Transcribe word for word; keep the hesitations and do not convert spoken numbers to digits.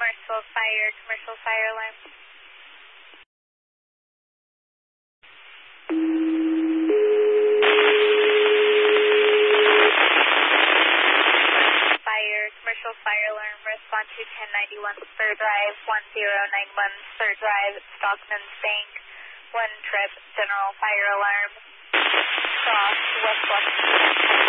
commercial fire, commercial fire alarm. Fire, commercial fire alarm, respond to ten ninety-one Spur Drive, one zero nine one Spur Drive, Stockman's Bank, one trip, general fire alarm, cross, west west.